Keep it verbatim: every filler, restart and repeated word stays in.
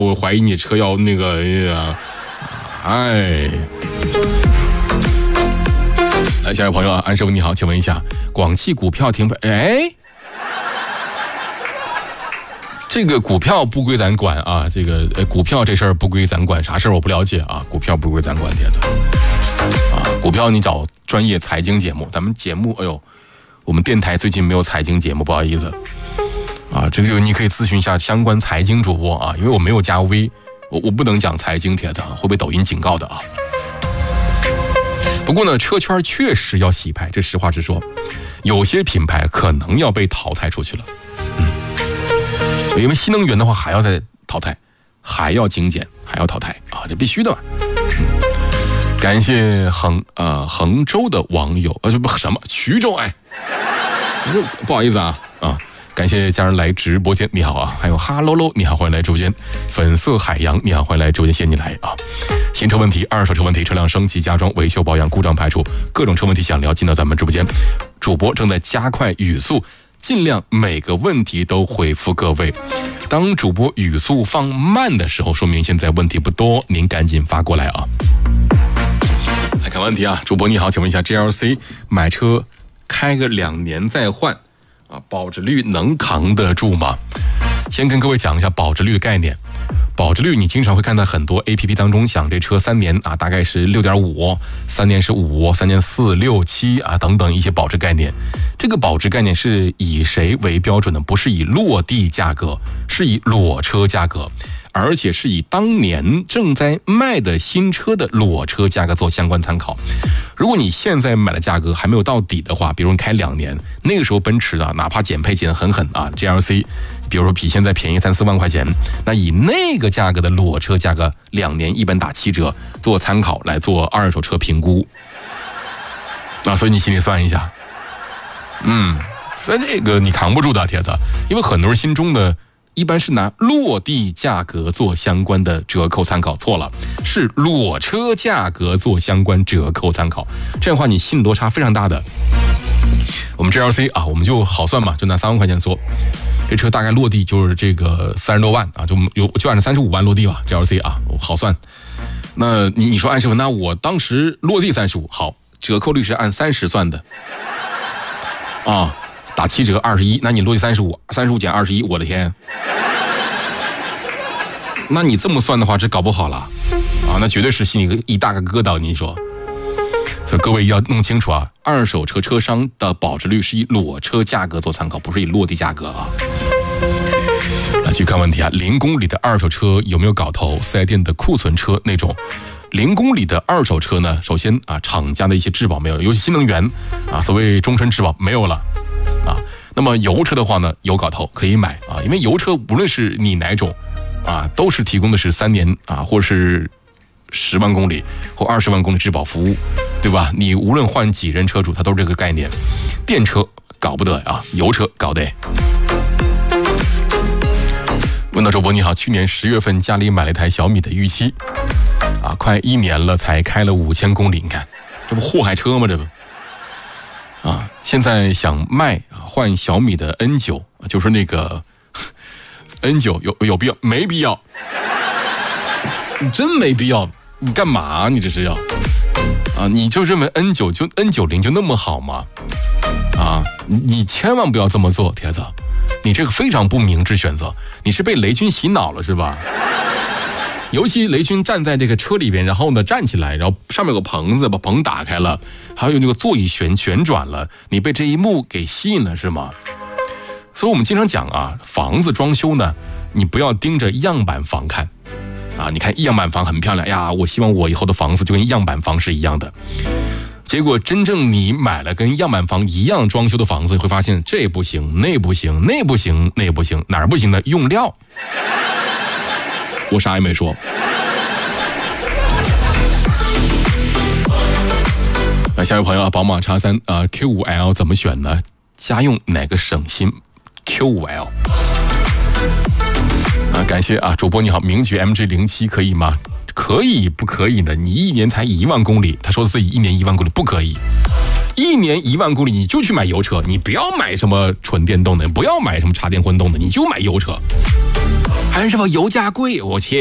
我怀疑你车要那个，哎。来，下一位朋友啊，安师傅你好，请问一下，广汽股票停牌，哎，这个股票不归咱管啊，这个呃股票这事儿不归咱管，啥事儿我不了解啊，股票不归咱管，铁子啊，股票你找专业财经节目，咱们节目，哎呦，我们电台最近没有财经节目，不好意思啊，这个你可以咨询一下相关财经主播啊，因为我没有加微，我我不能讲财经，铁子会被抖音警告的啊。不过呢，车圈确实要洗牌，这实话实说，有些品牌可能要被淘汰出去了。嗯，因为新能源的话还要再淘汰，还要精简，还要淘汰啊，这必须的嘛。嗯、感谢衡呃衡州的网友，呃不什么衢州哎，不好意思啊啊。感谢家人来直播间，你好啊！还有哈喽喽，你好，欢迎来直播间。粉色海洋，你好，欢迎来直播间，谢谢你来啊！新车问题、二手车问题、车辆升级、加装、维修保养、故障排除，各种车问题想聊，进到咱们直播间。主播正在加快语速，尽量每个问题都回复各位。当主播语速放慢的时候，说明现在问题不多，您赶紧发过来啊！来看问题啊，主播你好，请问一下 G L C 买车开个两年再换。啊，保值率能扛得住吗？先跟各位讲一下保值率的概念。保值率你经常会看到很多 A P P 当中想这车三年啊，大概是 六点五， 三年是五，三年四，六七啊等等一些保值概念。这个保值概念是以谁为标准的？不是以落地价格，是以裸车价格。而且是以当年正在卖的新车的裸车价格做相关参考。如果你现在买的价格还没有到底的话，比如你开两年，那个时候奔驰啊，哪怕减配减得很狠啊 ，G L C， 比如说比现在便宜三四万块钱，那以那个价格的裸车价格，两年一般打七折，做参考来做二手车评估。啊，所以你心里算一下，嗯，所以这个你扛不住的铁子，因为很多人心中的。一般是拿落地价格做相关的折扣参考，错了，是裸车价格做相关折扣参考。这样的话，你心理落差非常大的。我们 G L C 啊，我们就好算嘛，就拿三万块钱说，这车大概落地就是这个三十多万啊，就有就按照三十五万落地吧 ，G L C 啊，好算。那你你说安师傅，那我当时落地三十五，好，折扣率是按三十算的，啊。打七折二十一，那你落地三十五，三十五减二十一，我的天！那你这么算的话，这搞不好了啊！那绝对是心里一大个疙瘩，你说。所以各位要弄清楚啊，二手车车商的保值率是以裸车价格做参考，不是以落地价格啊。来去看问题啊，零公里的二手车有没有搞头？四 S 店的库存车那种。零公里的二手车呢，首先啊，厂家的一些质保没有，尤其新能源啊，所谓终身质保没有了。啊，那么油车的话呢，有搞头可以买啊，因为油车无论是你哪种，啊，都是提供的是三年啊，或者是十万公里或二十万公里质保服务，对吧？你无论换几任车主，它都是这个概念。电车搞不得啊，油车搞得。问到周博你好，去年十月份家里买了一台小米的预期，啊，快一年了才开了五千公里，你看，这不祸害车吗？这不。啊，现在想卖啊，换小米的 N 九， 就是那个 N 九 有有必要？没必要，你真没必要，你干嘛？你这是要啊？你就认为 N 九 就 N 九十 就那么好吗？啊，你千万不要这么做，铁子，你这个非常不明智选择，你是被雷军洗脑了是吧？尤其雷军站在这个车里边，然后呢站起来，然后上面有个棚子，把棚打开了，还有这个座椅旋旋转了，你被这一幕给吸引了是吗？所以我们经常讲啊，房子装修呢，你不要盯着样板房看啊，你看样板房很漂亮呀，我希望我以后的房子就跟样板房是一样的。结果真正你买了跟样板房一样装修的房子，会发现这不行，那不行，那不行，那不行，哪儿不行呢？用料。我啥也没说。啊，下一位朋友啊，宝马 X 三 啊 Q 五 L 怎么选呢？家用哪个省心 ？Q 五 L 啊，感谢啊，主播你好，名爵 M G 零七 可以吗？可以不可以呢？你一年才一万公里，他说自己一年一万公里不可以。一年一万公里你就去买油车，你不要买什么纯电动的，不要买什么插电混动的，你就买油车。 还是什么油价贵，我切。